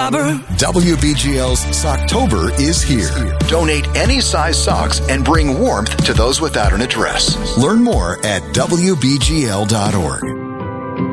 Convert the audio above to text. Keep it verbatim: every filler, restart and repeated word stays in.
Barber. W B G L's Socktober is here. Donate any size socks and bring warmth to those without an address. Learn more at W B G L dot org.